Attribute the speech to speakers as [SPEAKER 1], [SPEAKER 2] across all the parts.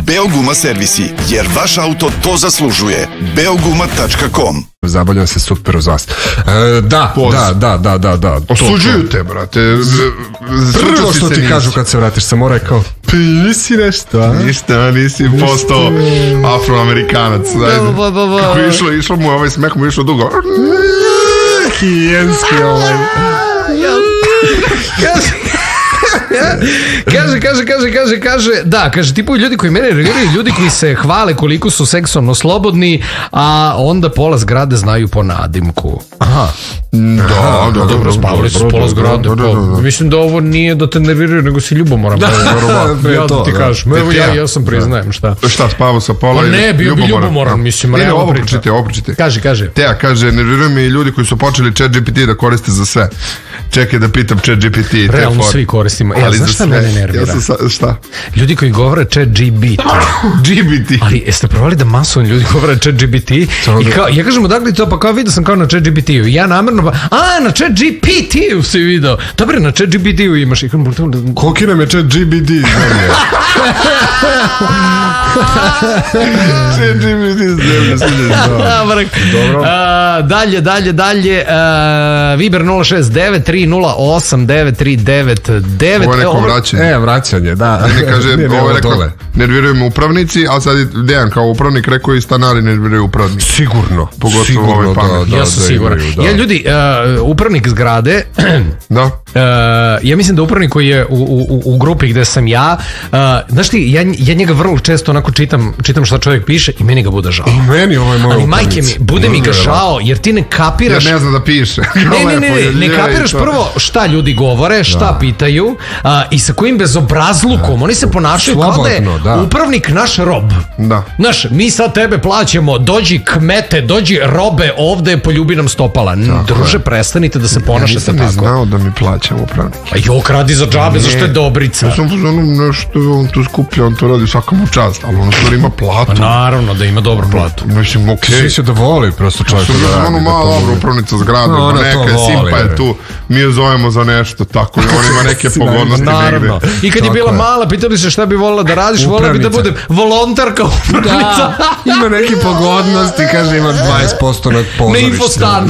[SPEAKER 1] Beoguma servisi, jer vaš auto to zaslužuje. Beoguma.com.
[SPEAKER 2] Zabavljam se super uz vas. Da.
[SPEAKER 3] Osuđuju te, brate.
[SPEAKER 2] Prvo što ti kažu kad se vratiš, sam mora kao, pa nisi nešto, a?
[SPEAKER 3] Ništa, nisi postao afroamerikanac. Kako je išlo mu ovaj smeh, mu je išlo dugo.
[SPEAKER 2] Hijenski ovaj.
[SPEAKER 4] Kaže, tipu ljudi koji mene reagiraju, ljudi koji se hvale koliko su seksualno slobodni, a onda pola zgrade znaju po nadimku. Aha. Dobro, spavali su pola zgrade. Mislim da ovo nije da te nerviraju, nego si ljubomoran. Ja da ti kažem, evo ja sam priznajem, šta?
[SPEAKER 3] Šta, spavao sa pola ili
[SPEAKER 4] ne, bio bi ljubomoran, mislim.
[SPEAKER 3] Ne, ovo pročite.
[SPEAKER 4] Kaže.
[SPEAKER 3] Teja kaže, nerviraju me i ljudi koji su počeli ChatGPT da koriste za sve. Čekaj da pitam ChatGPT.
[SPEAKER 4] Realno svi koristimo. Znaš šta mene nervira?
[SPEAKER 3] Šta?
[SPEAKER 4] Ljudi koji govore ChatGPT. Ali jeste provali da masovni ljudi govore ChatGPT? I kao, ja kažem, odakle to, pa kao vidio sam kao na ChatGPT-u. Ja namerno, na ChatGPT-u si vidio. Dobre, na ChatGPT-u imaš.
[SPEAKER 2] Koliki nam je ChatGPT?
[SPEAKER 4] Dalje. Viber 069-308-939.
[SPEAKER 3] Ovo je neko vraćanje.
[SPEAKER 2] Vraćanje, da.
[SPEAKER 3] Ne kaže, ovo je rekao, nerviraju me upravnici, a sad Dejan kao upravnik rekao i stanari nerviraju upravnici.
[SPEAKER 2] Sigurno.
[SPEAKER 3] Pogotovo ovaj pamet.
[SPEAKER 4] Ja sam siguran. Ja, ljudi, upravnik zgrade, ja mislim da upravnik koji je u grupi gde sam ja, znaš ti, ja njega vrlo često onako čitam šta čovjek piše i meni ga bude žao.
[SPEAKER 2] I meni ovaj moj
[SPEAKER 4] ali majke mi, bude mi ga žao, jer ti ne kapiraš.
[SPEAKER 3] Ja ne znam da piše.
[SPEAKER 4] Ne kapiraš prvo šta ljudi govore, šta pitaju i sa kojim bezobrazlukom. Oni se ponašaju kao da je upravnik naš rob. Znaš, mi sad tebe plaćamo, dođi kmete, dođi robe ovde, poljubi nam stopala. Druže, prestanite da se ponašate tako.
[SPEAKER 3] Ja nisam ni znao da mi plaćam upravnik.
[SPEAKER 4] A jok, radi za džabe, zašto je Dobrica?
[SPEAKER 3] Ja sam nešto, on tu skuplja, on to radi svakom čast, ali on stvari ima platu.
[SPEAKER 4] Naravno da ima dobru platu.
[SPEAKER 3] Mislim, okej.
[SPEAKER 2] Svi se da voli prosto čovjek da radi.
[SPEAKER 3] Ono malo upravnica zgrade, neka je Simpa je tu, mi je zovemo za nešto, tako i on ima neke pogodnosti negde.
[SPEAKER 4] I kad je bila mala, pitali se šta bi volila da radiš, volila bi da budem volonterka upravnica.
[SPEAKER 2] Ima neke pogodnosti, kaže ima 20% na pozorište.
[SPEAKER 4] Na infostan.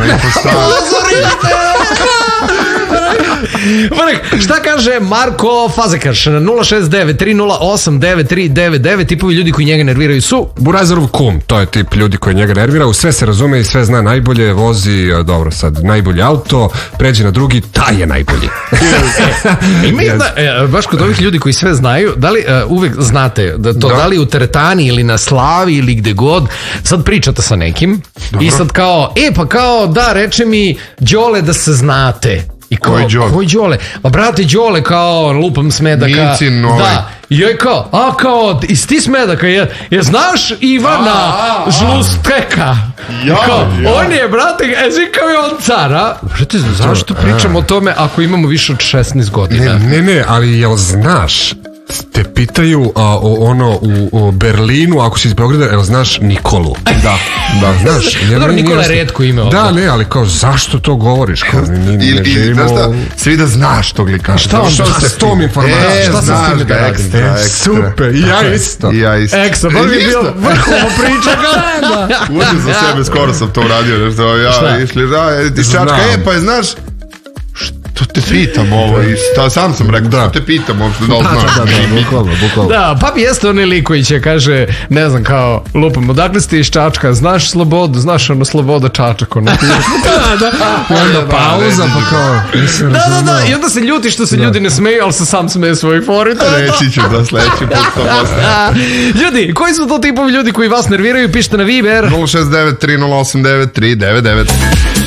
[SPEAKER 4] Šta kaže Marko Fazekaš na 069-308-9399? Tipovi ljudi koji njega nerviraju su
[SPEAKER 2] Burazerov kum, to je tip ljudi koji njega nervira, u sve se razume i sve zna najbolje, vozi, dobro sad, najbolji auto, pređe na drugi, taj je najbolji.
[SPEAKER 4] Ima jedna, baš kod ovih ljudi koji sve znaju, da li uvek znate da li u teretani ili na slavi ili gde god, sad pričate sa nekim i sad kao, pa kao da reče mi Đole da se znate. I kao, koji Đole? Pa brate Đole kao lupam Smedaka.
[SPEAKER 3] Nicin ovaj.
[SPEAKER 4] Da. I joj kao, iz ti Smedaka, je znaš Ivana Žlusteka? On je, brate, kao je on cara. Brate, zašto pričamo o tome ako imamo više od 16 godina?
[SPEAKER 2] Ne, ali jel znaš, te pitaju u Berlinu, ako si iz Beograda, jel znaš Nikolu? Da, znaš.
[SPEAKER 4] Dobro, Nikola je retko ime ovdje.
[SPEAKER 2] Da, ne, ali kao, zašto to govoriš?
[SPEAKER 3] Ne živimo... Svi da znaš tog lika.
[SPEAKER 4] Šta on s tom informacijom? Šta sam s tim da radim?
[SPEAKER 2] Super, i ja isto.
[SPEAKER 4] Ekstra, baš bi bio vrhovno priča.
[SPEAKER 3] Uđem za sebe, skoro sam to uradio. Ja išli, ti čačka, pa je, znaš... To te pitam ovo i sam sam rekao, to te pitam uopšte da li znaš.
[SPEAKER 2] Bukvalno.
[SPEAKER 4] Da, pa jeste onaj lik koji će kaže, ne znam, kao lupam, odakle ste iz Čačka, znaš slobodu, znaš ono sloboda Čačak, ono ti.
[SPEAKER 2] I onda pauza, pa kao, nisam razumio.
[SPEAKER 4] Da, i onda se ljuti što se ljudi ne smeju, ali se sam smeju svojih forita.
[SPEAKER 3] Reći ću da sledeći put to postavim.
[SPEAKER 4] Ljudi, koji su to tipovi ljudi koji vas nerviraju, pišite na Viber
[SPEAKER 3] 069 308 9399.